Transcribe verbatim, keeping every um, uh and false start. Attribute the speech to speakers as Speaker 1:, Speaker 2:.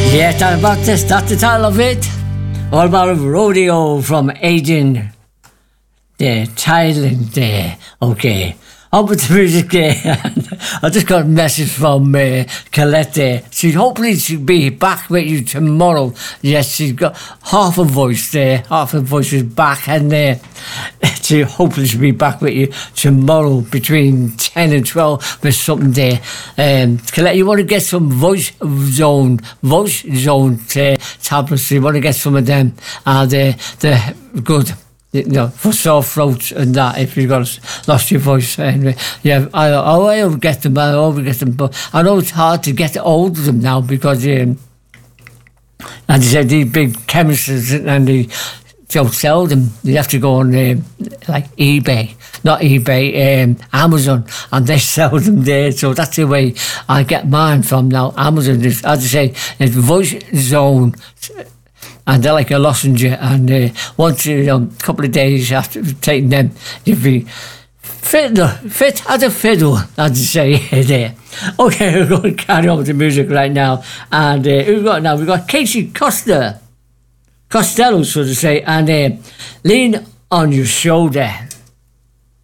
Speaker 1: Yeah, that about this. That's the title of it. All about a rodeo from Aiden there, Thailand there. Okay. On with the music there. I just got a message from uh, Colette there. She hopefully she'll be back with you tomorrow. Yes, she's got half a voice there. Half her voice is back, and uh, she hopefully she'll be back with you tomorrow between ten and twelve with something there. Um, Colette, you want to get some voice zone, voice zone uh, tablets. You want to get some of them, and uh, they're good. You know, for sore throats and that, if you've got lost your voice. Anyway, yeah, I, I, I'll get them, I always get them, but I know it's hard to get hold of them now because, um, as I said, these big chemists and they don't sell them. You have to go on, um, like, eBay, not eBay, um, Amazon, and they sell them there, so that's the way I get mine from now. Amazon, is, as I say, it's Voice Zone, and they're like a lozenge, and uh, once you know, a couple of days after taking them, you'll be fit, fit as a fiddle, as you say there. Okay, we're going to carry on with the music right now, and uh, who we got now? We've got Casey Costa, Costello, so to say, and uh, Lean on Your Shoulder.